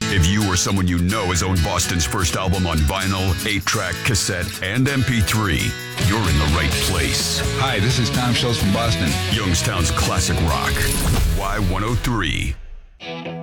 If you or someone you know has owned Boston's first album on vinyl, 8-track, cassette, and MP3, you're in the right place. Hi, this is Tom Schultz from Boston. Youngstown's classic rock. Y103.